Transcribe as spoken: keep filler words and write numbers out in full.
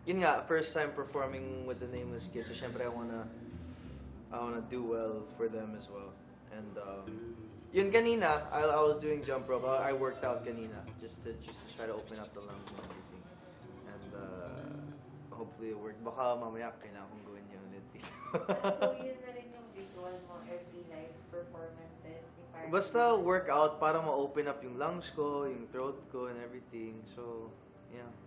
yun nga, first time performing with the Nameless Kids. So, syempre, I wanna, I wanna do well for them as well. And, um, yun kanina, I, I was doing jump rope. I, I worked out kanina just to, just to try to open up the lungs and everything. And, uh, hopefully it worked. Baka mamaya kailangan kong gawin yun ulit dito. So, yun na rin yung visual mo every live performances? Yung parang Basta workout para ma-open up yung lungs ko, yung throat ko, and everything. So, yeah.